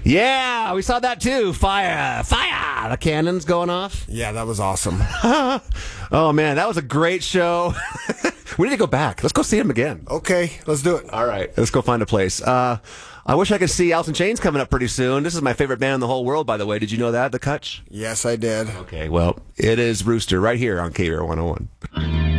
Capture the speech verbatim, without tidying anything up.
Yeah, we saw that too. Fire, fire! The cannons going off. Yeah, that was awesome. Oh man, that was a great show. We need to go back. Let's go see him again. Okay, let's do it. All right, let's go find a place. Uh, I wish I could see Alice in Chains coming up pretty soon. This is my favorite band in the whole world, by the way. Did you know that, The Kutch? Yes, I did. Okay, well, it is Rooster right here on K R one oh one.